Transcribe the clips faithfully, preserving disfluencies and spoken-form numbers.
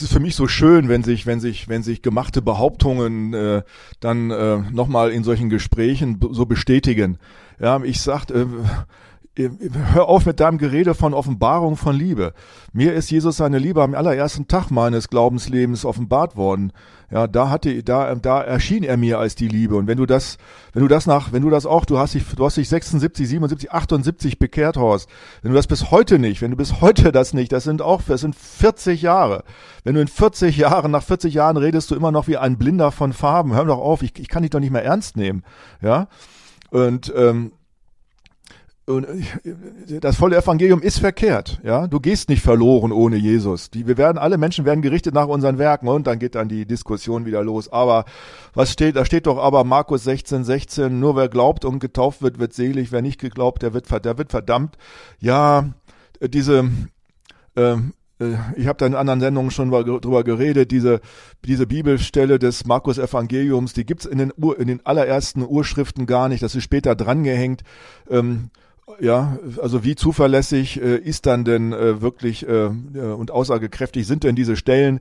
es ist für mich so schön, wenn sich, wenn sich, wenn sich gemachte Behauptungen äh, dann äh, nochmal in solchen Gesprächen b- so bestätigen. Ja, ich sag, äh, hör auf mit deinem Gerede von Offenbarung von Liebe. Mir ist Jesus seine Liebe am allerersten Tag meines Glaubenslebens offenbart worden. Ja, da hatte, da, da erschien er mir als die Liebe. Und wenn du das, wenn du das nach, wenn du das auch, du hast dich, du hast dich sechsundsiebzig, siebenundsiebzig, achtundsiebzig bekehrt, Horst. Wenn du das bis heute nicht, wenn du bis heute das nicht, das sind auch, das sind vierzig Jahre. Wenn du in vierzig Jahren, nach vierzig Jahren redest du immer noch wie ein Blinder von Farben. Hör doch auf, ich, ich kann dich doch nicht mehr ernst nehmen. Ja. Und, ähm, Und das volle Evangelium ist verkehrt, ja. Du gehst nicht verloren ohne Jesus. Die, wir werden, alle Menschen werden gerichtet nach unseren Werken und dann geht dann die Diskussion wieder los. Aber was steht, da steht doch aber Markus sechzehn, sechzehn, nur wer glaubt und getauft wird, wird selig. Wer nicht geglaubt, der wird, der wird verdammt. Ja, diese, ähm, ich habe da in anderen Sendungen schon mal drüber geredet, diese, diese Bibelstelle des Markus Evangeliums, die gibt's in den, Ur, in den allerersten Urschriften gar nicht, das ist später drangehängt. Ähm, Ja, also wie zuverlässig äh, ist dann denn äh, wirklich äh, und aussagekräftig sind denn diese Stellen?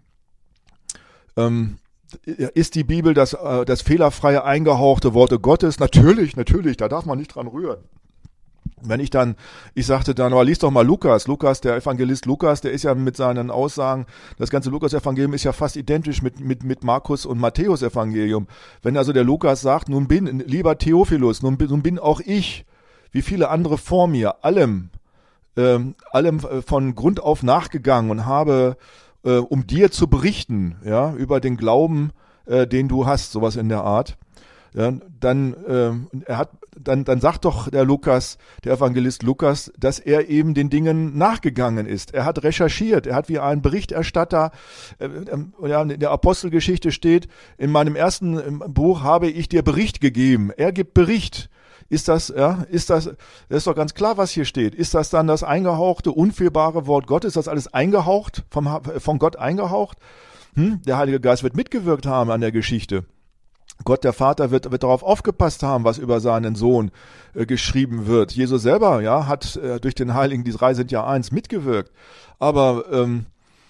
Ähm, ist die Bibel das, äh, das fehlerfreie, eingehauchte Worte Gottes? Natürlich, natürlich, da darf man nicht dran rühren. Wenn ich dann, ich sagte dann, aber lies doch mal Lukas, Lukas, der Evangelist Lukas, der ist ja mit seinen Aussagen, das ganze Lukas-Evangelium ist ja fast identisch mit, mit, mit Markus und Matthäus-Evangelium. Wenn also der Lukas sagt, nun bin, lieber Theophilus, nun bin, nun bin auch ich, wie viele andere vor mir, allem, ähm, allem von Grund auf nachgegangen und habe, äh, um dir zu berichten, ja, über den Glauben, äh, den du hast, sowas in der Art. Ja, dann, äh, er hat, dann, dann sagt doch der Lukas, der Evangelist Lukas, dass er eben den Dingen nachgegangen ist. Er hat recherchiert, er hat wie ein Berichterstatter, äh, äh, ja, in der Apostelgeschichte steht, in meinem ersten Buch habe ich dir Bericht gegeben. Er gibt Bericht. Ist das, ja, ist das, das ist doch ganz klar, was hier steht. Ist das dann das eingehauchte, unfehlbare Wort Gottes? Ist das alles eingehaucht, vom, von Gott eingehaucht? Hm? Der Heilige Geist wird mitgewirkt haben an der Geschichte. Gott, der Vater, wird, wird darauf aufgepasst haben, was über seinen Sohn äh, geschrieben wird. Jesus selber, ja, hat äh, durch den Heiligen, die drei sind ja eins, mitgewirkt. Aber, ähm,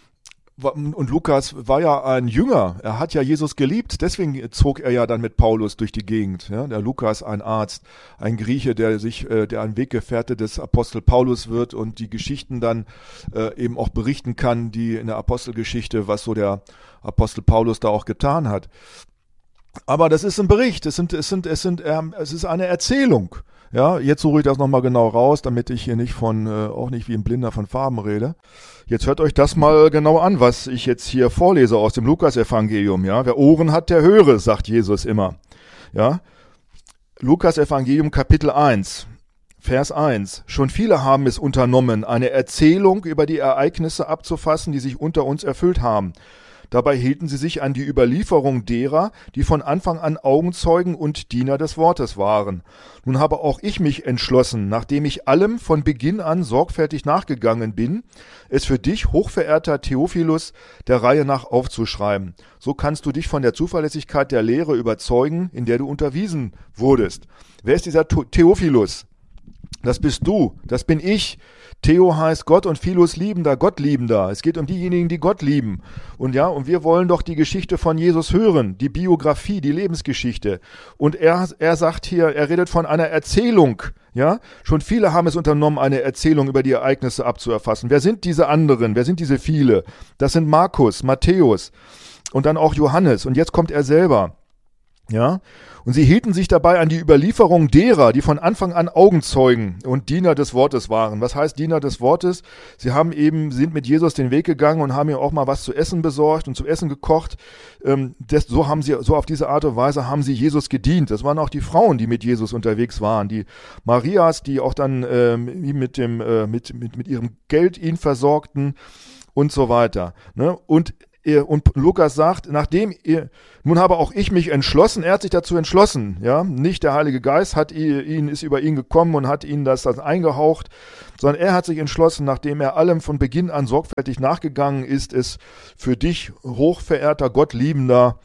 und Lukas war ja ein Jünger, er hat ja Jesus geliebt, deswegen zog er ja dann mit Paulus durch die Gegend. Ja, der Lukas, ein Arzt, ein Grieche, der sich, äh, der ein Weggefährte des Apostel Paulus wird und die Geschichten dann äh, eben auch berichten kann, die in der Apostelgeschichte, was so der Apostel Paulus da auch getan hat. Aber das ist ein Bericht, es sind, es sind, es sind, ähm, es ist eine Erzählung. Ja, jetzt suche ich das nochmal genau raus, damit ich hier nicht von, äh, auch nicht wie ein Blinder von Farben rede. Jetzt hört euch das mal genau an, was ich jetzt hier vorlese aus dem Lukas-Evangelium. Ja, wer Ohren hat, der höre, sagt Jesus immer. Ja, Lukas-Evangelium Kapitel eins, Vers eins. Schon viele haben es unternommen, eine Erzählung über die Ereignisse abzufassen, die sich unter uns erfüllt haben. Dabei hielten sie sich an die Überlieferung derer, die von Anfang an Augenzeugen und Diener des Wortes waren. Nun habe auch ich mich entschlossen, nachdem ich allem von Beginn an sorgfältig nachgegangen bin, es für dich, hochverehrter Theophilus, der Reihe nach aufzuschreiben. So kannst du dich von der Zuverlässigkeit der Lehre überzeugen, in der du unterwiesen wurdest. Wer ist dieser Theophilus? Das bist du, das bin ich. Theo heißt Gott und Philos liebender, Gottliebender. Es geht um diejenigen, die Gott lieben. Und ja, und wir wollen doch die Geschichte von Jesus hören, die Biografie, die Lebensgeschichte. Und er, er sagt hier, er redet von einer Erzählung. Ja, schon viele haben es unternommen, eine Erzählung über die Ereignisse abzuerfassen. Wer sind diese anderen? Wer sind diese viele? Das sind Markus, Matthäus und dann auch Johannes. Und jetzt kommt er selber. Ja, und sie hielten sich dabei an die Überlieferung derer, die von Anfang an Augenzeugen und Diener des Wortes waren. Was heißt Diener des Wortes? Sie haben eben, sind mit Jesus den Weg gegangen und haben ihm auch mal was zu essen besorgt und zu essen gekocht. Ähm, das, so haben sie, so auf diese Art und Weise haben sie Jesus gedient. Das waren auch die Frauen, die mit Jesus unterwegs waren. Die Marias, die auch dann ähm, mit dem, äh, mit, mit, mit ihrem Geld ihn versorgten und so weiter. Ne? Und Und Lukas sagt, nachdem ihr, nun habe auch ich mich entschlossen, er hat sich dazu entschlossen, ja, nicht der Heilige Geist hat ihn, ist über ihn gekommen und hat ihn das dann eingehaucht, sondern er hat sich entschlossen, nachdem er allem von Beginn an sorgfältig nachgegangen ist, es für dich, hochverehrter, Gottliebender,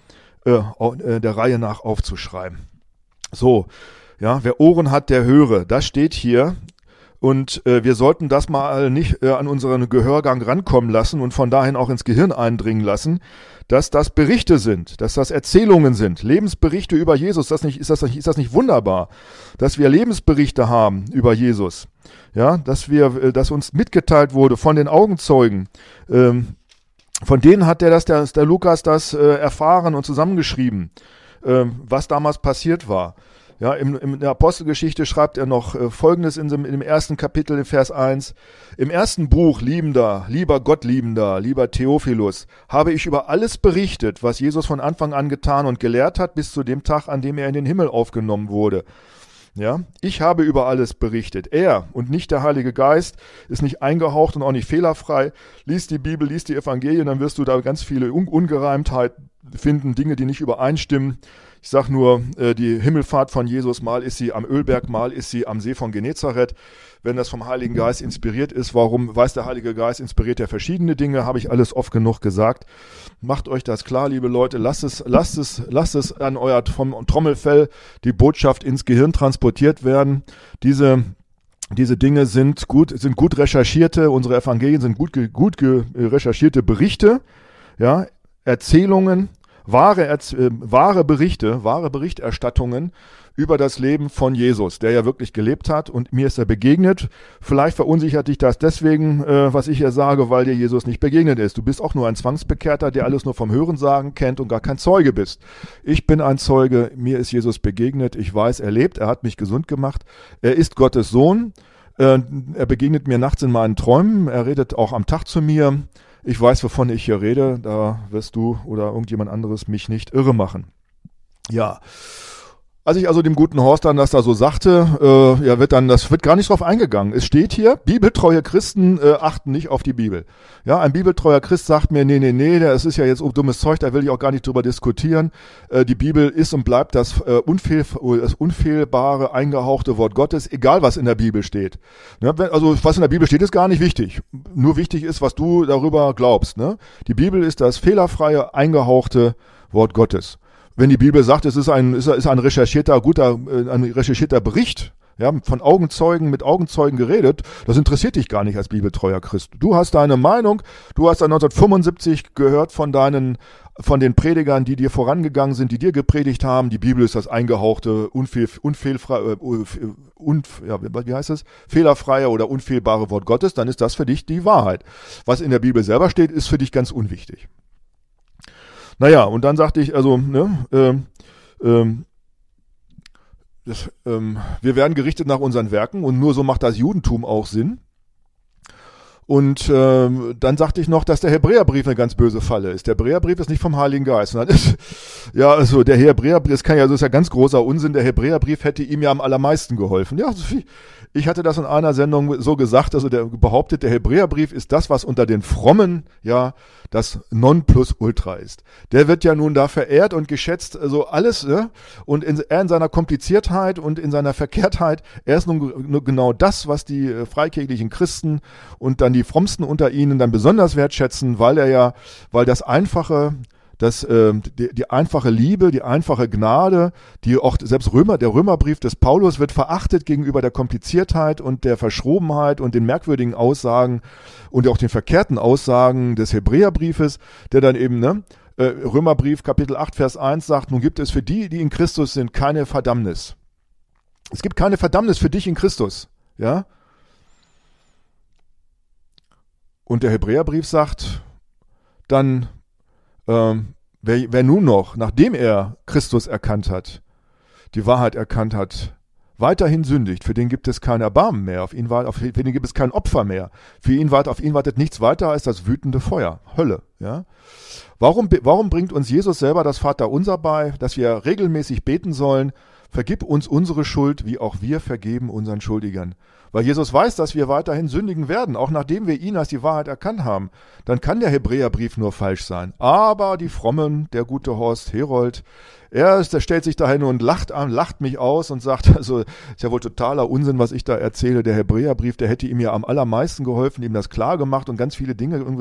äh, der Reihe nach aufzuschreiben. So, ja, wer Ohren hat, der höre, das steht hier. Und äh, wir sollten das mal nicht äh, an unseren Gehörgang rankommen lassen und von dahin auch ins Gehirn eindringen lassen, dass das Berichte sind, dass das Erzählungen sind, Lebensberichte über Jesus. Das nicht, ist, das, ist das nicht wunderbar, dass wir Lebensberichte haben über Jesus? Ja, dass wir, dass uns mitgeteilt wurde von den Augenzeugen. Ähm, von denen hat der, das, der, der Lukas das äh, erfahren und zusammengeschrieben, äh, was damals passiert war. Ja, im, in der Apostelgeschichte schreibt er noch äh, Folgendes in dem, in dem ersten Kapitel, in Vers eins. Im ersten Buch, liebender, lieber Gottliebender, lieber Theophilus, habe ich über alles berichtet, was Jesus von Anfang an getan und gelehrt hat, bis zu dem Tag, an dem er in den Himmel aufgenommen wurde. Ja, ich habe über alles berichtet. Er und nicht der Heilige Geist ist nicht eingehaucht und auch nicht fehlerfrei. Lies die Bibel, lies die Evangelien, dann wirst du da ganz viele Un- Ungereimtheiten finden, Dinge, die nicht übereinstimmen. Ich sag nur, äh, die Himmelfahrt von Jesus, mal ist sie am Ölberg, mal ist sie am See von Genezareth. Wenn das vom Heiligen Geist inspiriert ist, warum weiß der Heilige Geist, inspiriert er verschiedene Dinge, habe ich alles oft genug gesagt. Macht euch das klar, liebe Leute, lasst es, lasst es, lasst es an euer vom Trommelfell die Botschaft ins Gehirn transportiert werden. Diese Diese Dinge sind gut, sind gut recherchierte, unsere Evangelien sind gut, gut recherchierte Berichte, ja, Erzählungen, wahre, Erz- äh, wahre Berichte, wahre Berichterstattungen über das Leben von Jesus, der ja wirklich gelebt hat und mir ist er begegnet. Vielleicht verunsichert dich das deswegen, äh, was ich hier sage, weil dir Jesus nicht begegnet ist. Du bist auch nur ein Zwangsbekehrter, der alles nur vom Hörensagen kennt und gar kein Zeuge bist. Ich bin ein Zeuge, mir ist Jesus begegnet, ich weiß, er lebt, er hat mich gesund gemacht, er ist Gottes Sohn, äh, er begegnet mir nachts in meinen Träumen, er redet auch am Tag zu mir. Ich weiß, wovon ich hier rede, da wirst du oder irgendjemand anderes mich nicht irre machen. Ja, als ich also dem guten Horst dann das da so sagte, äh, ja, wird dann, das wird gar nicht drauf eingegangen. Es steht hier, bibeltreue Christen äh, achten nicht auf die Bibel. Ja, ein bibeltreuer Christ sagt mir, nee, nee, nee, das ist ja jetzt oh, dummes Zeug, da will ich auch gar nicht drüber diskutieren. Äh, die Bibel ist und bleibt das, äh, unfehl, das unfehlbare, eingehauchte Wort Gottes, egal was in der Bibel steht. Ja, wenn, also was in der Bibel steht, ist gar nicht wichtig. Nur wichtig ist, was du darüber glaubst. Ne? Die Bibel ist das fehlerfreie, eingehauchte Wort Gottes. Wenn die Bibel sagt, es ist ein, ist ein recherchierter, guter, ein recherchierter Bericht, ja, von Augenzeugen, mit Augenzeugen geredet, das interessiert dich gar nicht als bibeltreuer Christ. Du hast deine Meinung, du hast dann neunzehnhundertfünfundsiebzig gehört von deinen, von den Predigern, die dir vorangegangen sind, die dir gepredigt haben. Die Bibel ist das eingehauchte, unfehl, unfehlfreie, un, ja, wie heißt es? Fehlerfreie oder unfehlbare Wort Gottes, dann ist das für dich die Wahrheit. Was in der Bibel selber steht, ist für dich ganz unwichtig. Naja, und dann sagte ich, also, ne, ähm, ähm, das, ähm, wir werden gerichtet nach unseren Werken und nur so macht das Judentum auch Sinn. Und ähm, dann sagte ich noch, dass der Hebräerbrief eine ganz böse Falle ist. Der Hebräerbrief ist nicht vom Heiligen Geist. Und dann ist, ja, also der Hebräerbrief, das kann ja, das ist ja ganz großer Unsinn. Der Hebräerbrief hätte ihm ja am allermeisten geholfen. Ja, ich hatte das in einer Sendung so gesagt, also der behauptet, der Hebräerbrief ist das, was unter den Frommen ja das Nonplusultra ist. Der wird ja nun da verehrt und geschätzt, also alles, ja? Und in, er in seiner Kompliziertheit und in seiner Verkehrtheit, er ist nun, nun genau das, was die äh, freikirchlichen Christen und dann die Frommsten unter ihnen dann besonders wertschätzen, weil er ja, weil das einfache, das, äh, die, die einfache Liebe, die einfache Gnade, die auch selbst Römer, der Römerbrief des Paulus wird verachtet gegenüber der Kompliziertheit und der Verschrobenheit und den merkwürdigen Aussagen und auch den verkehrten Aussagen des Hebräerbriefes, der dann eben, ne, äh, Römerbrief Kapitel acht, Vers eins sagt, nun gibt es für die, die in Christus sind, keine Verdammnis. Es gibt keine Verdammnis für dich in Christus, ja. Und der Hebräerbrief sagt dann, ähm, wer, wer nun noch, nachdem er Christus erkannt hat, die Wahrheit erkannt hat, weiterhin sündigt, für den gibt es kein Erbarmen mehr, auf ihn, auf, für den gibt es kein Opfer mehr. Für ihn wart, auf ihn wartet nichts weiter als das wütende Feuer, Hölle. Ja? Warum, warum bringt uns Jesus selber das Vaterunser bei, dass wir regelmäßig beten sollen, vergib uns unsere Schuld, wie auch wir vergeben unseren Schuldigern. Weil Jesus weiß, dass wir weiterhin sündigen werden, auch nachdem wir ihn als die Wahrheit erkannt haben. Dann kann der Hebräerbrief nur falsch sein. Aber die Frommen, der gute Horst Herold, er der stellt sich dahin und lacht an, lacht mich aus und sagt, also ist ja wohl totaler Unsinn, was ich da erzähle. Der Hebräerbrief, der hätte ihm ja am allermeisten geholfen, ihm das klar gemacht und ganz viele Dinge irgendwie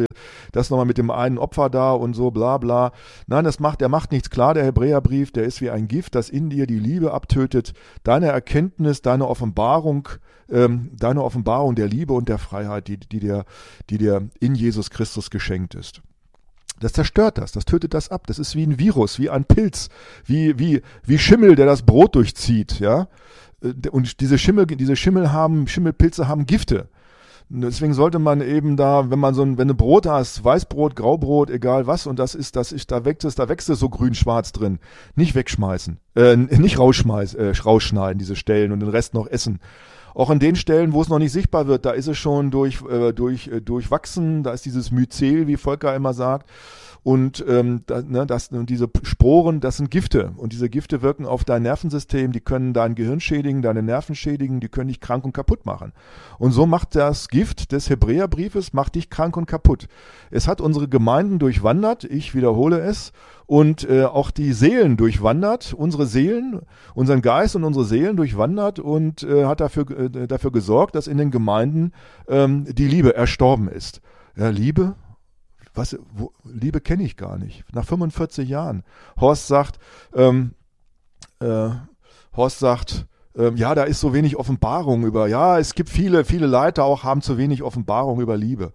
das nochmal mit dem einen Opfer da und so, bla bla. Nein, das macht, der macht nichts klar, der Hebräerbrief, der ist wie ein Gift, das in dir die Liebe abtötet, deine Erkenntnis, deine Offenbarung, ähm, deine Offenbarung der Liebe und der Freiheit, die, die dir, die dir in Jesus Christus geschenkt ist. Das zerstört das, das tötet das ab. Das ist wie ein Virus, wie ein Pilz, wie, wie, wie Schimmel, der das Brot durchzieht, ja. Und diese Schimmel, diese Schimmel haben, Schimmelpilze haben Gifte. Deswegen sollte man eben da, wenn man so ein, wenn du Brot hast, Weißbrot, Graubrot, egal was, und das ist, das ist, da wächst es, da wächst es so grün-schwarz drin, nicht wegschmeißen, äh, nicht rausschmeißen, äh, rausschneiden, diese Stellen und den Rest noch essen. Auch an den Stellen, wo es noch nicht sichtbar wird, da ist es schon durch, äh, durch, äh, durchwachsen, da ist dieses Myzel, wie Volker immer sagt. Und ähm, da, ne, das, und diese Sporen, das sind Gifte. Und diese Gifte wirken auf dein Nervensystem, die können dein Gehirn schädigen, deine Nerven schädigen, die können dich krank und kaputt machen. Und so macht das Gift des Hebräerbriefes, macht dich krank und kaputt. Es hat unsere Gemeinden durchwandert, ich wiederhole es, und äh, auch die Seelen durchwandert, unsere Seelen, unseren Geist und unsere Seelen durchwandert und äh, hat dafür, äh, dafür gesorgt, dass in den Gemeinden ähm, die Liebe erstorben ist. Ja, Liebe? Was, wo, Liebe kenne ich gar nicht. Nach fünfundvierzig Jahren. Horst sagt, ähm, äh, Horst sagt, ähm, ja, da ist so wenig Offenbarung über, ja, es gibt viele, viele Leiter auch haben zu wenig Offenbarung über Liebe.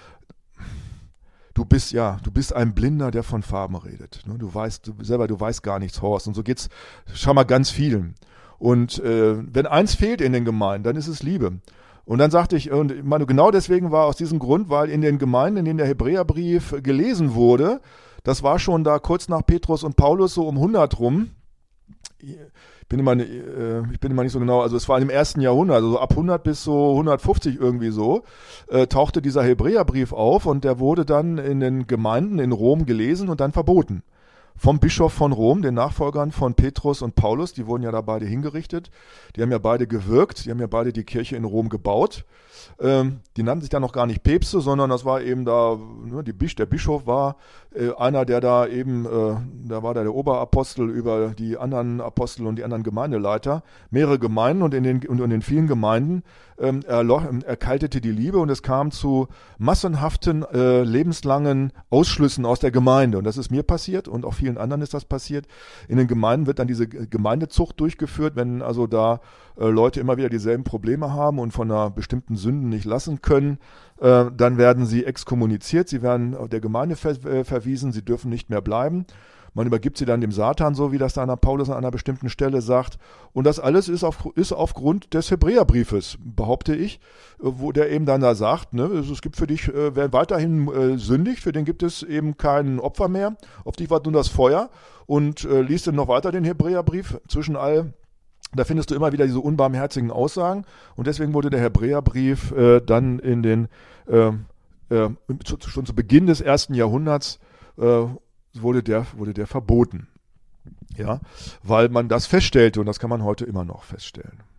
Du bist, ja, du bist ein Blinder, der von Farben redet. Du weißt, du selber, du weißt gar nichts, Horst. Und so geht's, schau mal, ganz vielen. Und äh, wenn eins fehlt in den Gemeinden, dann ist es Liebe. Und dann sagte ich, und ich meine, genau deswegen war aus diesem Grund, weil in den Gemeinden, in denen der Hebräerbrief gelesen wurde, das war schon da kurz nach Petrus und Paulus so um hundert rum. Ich bin immer, äh, ich bin immer nicht so genau, also es war im ersten Jahrhundert, also ab hundert bis so hundertfünfzig irgendwie so, äh, tauchte dieser Hebräerbrief auf und der wurde dann in den Gemeinden in Rom gelesen und dann verboten. Vom Bischof von Rom, den Nachfolgern von Petrus und Paulus, die wurden ja da beide hingerichtet, die haben ja beide gewirkt, die haben ja beide die Kirche in Rom gebaut. Ähm, die nannten sich dann noch gar nicht Päpste, sondern das war eben da, ne, die Bisch, der Bischof war äh, einer, der da eben, äh, da war da der Oberapostel über die anderen Apostel und die anderen Gemeindeleiter, mehrere Gemeinden und in den, und in den vielen Gemeinden ähm, erkaltete die Liebe und es kam zu massenhaften, äh, lebenslangen Ausschlüssen aus der Gemeinde. Und das ist mir passiert und auch vielen anderen ist das passiert. In den Gemeinden wird dann diese Gemeindezucht durchgeführt, wenn also da äh, Leute immer wieder dieselben Probleme haben und von einer bestimmten Sünden nicht lassen können, äh, dann werden sie exkommuniziert, sie werden der Gemeinde ver äh, verwiesen, sie dürfen nicht mehr bleiben. Man übergibt sie dann dem Satan, so wie das da an Paulus an einer bestimmten Stelle sagt. Und das alles ist, auf, ist aufgrund des Hebräerbriefes, behaupte ich, wo der eben dann da sagt, ne, es gibt für dich, äh, wer weiterhin äh, sündigt, für den gibt es eben kein Opfer mehr, auf dich wartet nur das Feuer. Und äh, liest dann noch weiter den Hebräerbrief zwischen all. Da findest du immer wieder diese unbarmherzigen Aussagen und deswegen wurde der Hebräerbrief äh, dann in den, äh, äh, zu, schon zu Beginn des ersten Jahrhunderts äh, wurde der, wurde der verboten. Ja, weil man das feststellte und das kann man heute immer noch feststellen.